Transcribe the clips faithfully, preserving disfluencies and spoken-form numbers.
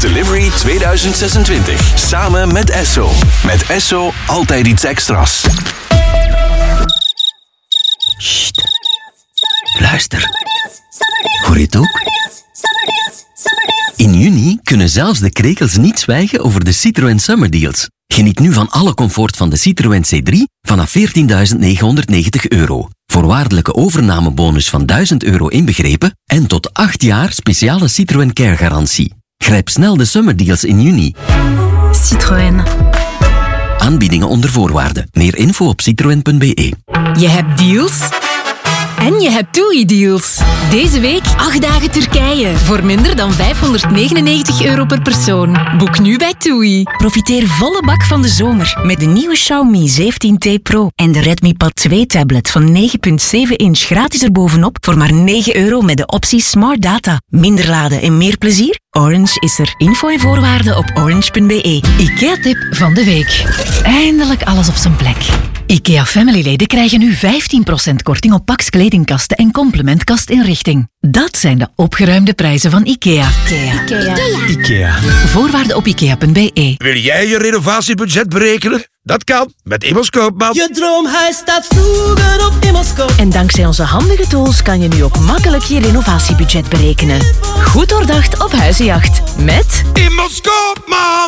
Delivery tweeduizend zesentwintig. Samen met Esso. Met Esso altijd iets extra's. Sst. Luister. Hoor je het ook? In juni kunnen zelfs de krekels niet zwijgen over de Citroën Summer Deals. Geniet nu van alle comfort van de Citroën C drie vanaf veertienduizend negenhonderdnegentig euro. Voorwaardelijke overnamebonus van duizend euro inbegrepen en tot acht jaar speciale Citroën Care garantie. Grijp snel de Summer Deals in juni. Citroën. Aanbiedingen onder voorwaarden. Meer info op citroen punt b e. Je hebt deals en je hebt TUI-deals. Deze week acht dagen Turkije voor minder dan vijfhonderdnegenennegentig euro per persoon. Boek nu bij TUI. Profiteer volle bak van de zomer met de nieuwe Xiaomi zeventien T Pro en de Redmi Pad twee tablet van negen komma zeven inch gratis erbovenop voor maar negen euro met de optie Smart Data. Minder laden en meer plezier? Orange is er. Info en voorwaarden op orange punt b e. IKEA-tip van de week. Eindelijk alles op zijn plek. IKEA Family-leden krijgen nu vijftien procent korting op Pax kledingkasten en complementkastinrichting. Dat zijn de opgeruimde prijzen van IKEA. IKEA. IKEA. IKEA. Voorwaarden op ikea punt b e. Wil jij je renovatiebudget berekenen? Dat kan met Immers Koopman. Je droomhuis staat vroeger op Immers Koopman. En dankzij onze handige tools kan je nu ook makkelijk je renovatiebudget berekenen. Goed doordacht op huizenjacht. Met Immers Koopman.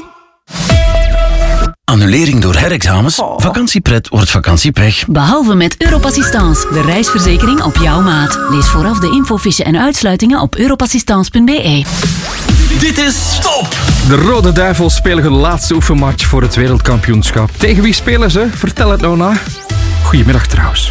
Annulering door herexamens? Vakantiepret wordt vakantiepech. Behalve met Europassistance, de reisverzekering op jouw maat. Lees vooraf de infofiche en uitsluitingen op europassistance punt b e. Dit is Top! De Rode Duivels spelen hun laatste oefenmatch voor het wereldkampioenschap. Tegen wie spelen ze? Vertel het nou na. Goedemiddag trouwens.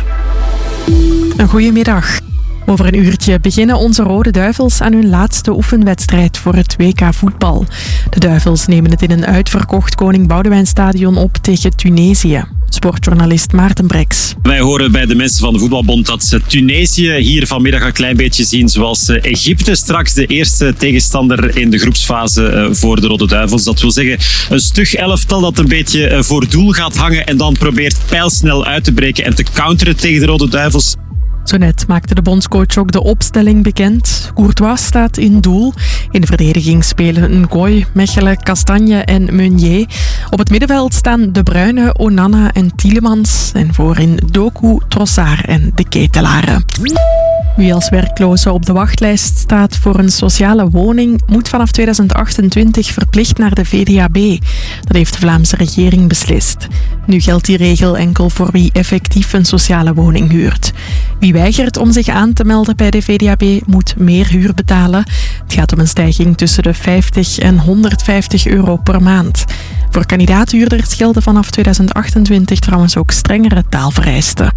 Een goedemiddag. Over een uurtje beginnen onze Rode Duivels aan hun laatste oefenwedstrijd voor het W K voetbal. De Duivels nemen het in een uitverkocht Koning Boudewijnstadion op tegen Tunesië. Sportjournalist Maarten Breks. Wij horen bij de mensen van de Voetbalbond dat ze Tunesië hier vanmiddag een klein beetje zien zoals Egypte. Straks de eerste tegenstander in de groepsfase voor de Rode Duivels. Dat wil zeggen een stug elftal dat een beetje voor doel gaat hangen en dan probeert pijlsnel uit te breken en te counteren tegen de Rode Duivels. Zo net maakte de bondscoach ook de opstelling bekend. Courtois staat in doel. In de verdediging spelen Ngoy, Mechelen, Castagne en Meunier. Op het middenveld staan De Bruyne, Onana en Tielemans. En voorin Doku, Trossard en De Ketelaren. Wie als werkloze op de wachtlijst staat voor een sociale woning, moet vanaf tweeduizend achtentwintig verplicht naar de V D A B. Dat heeft de Vlaamse regering beslist. Nu geldt die regel enkel voor wie effectief een sociale woning huurt. Wie weigert om zich aan te melden bij de V D A B moet meer huur betalen. Het gaat om een stijging tussen de vijftig en honderdvijftig euro per maand. Voor kandidaathuurders gelden vanaf tweeduizend achtentwintig trouwens ook strengere taalvereisten.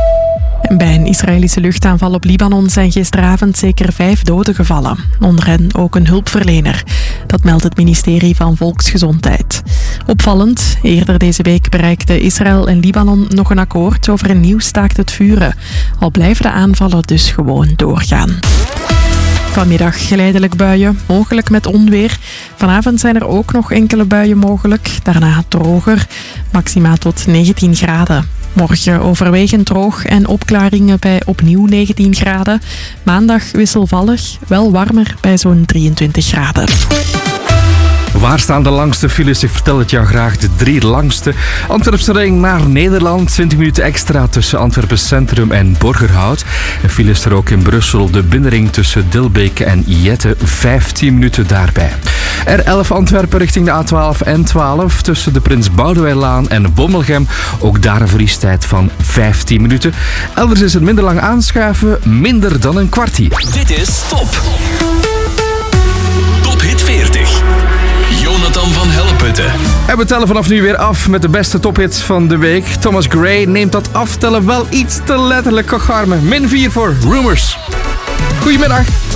En bij een Israëlische luchtaanval op Libanon zijn gisteravond zeker vijf doden gevallen. Onder hen ook een hulpverlener. Dat meldt het ministerie van Volksgezondheid. Opvallend, eerder deze week bereikten Israël en Libanon nog een akkoord over een nieuw staakt het vuren. Al blijven de aanvallen dus gewoon doorgaan. Vanmiddag geleidelijk buien, mogelijk met onweer. Vanavond zijn er ook nog enkele buien mogelijk. Daarna droger, maxima tot negentien graden. Morgen overwegend droog en opklaringen bij opnieuw negentien graden. Maandag wisselvallig, wel warmer bij zo'n drieëntwintig graden. Waar staan de langste files? Ik vertel het jou graag. De drie langste. Antwerpse ring naar Nederland. twintig minuten extra tussen Antwerpen Centrum en Borgerhout. En files er ook in Brussel. De binnenring tussen Dilbeke en Jette. vijftien minuten daarbij. R elf Antwerpen richting de A twaalf en twaalf. Tussen de Prins Boudewijnlaan en Bommelgem. Ook daar een verliestijd van vijftien minuten. Elders is het minder lang aanschuiven. Minder dan een kwartier. Dit is Top. Top Hit veertig. Jonathan van Helputten. En we tellen vanaf nu weer af met de beste tophits van de week. Thomas Gray neemt dat aftellen wel iets te letterlijk, Kocharme. Min vier voor Rumors. Goedemiddag.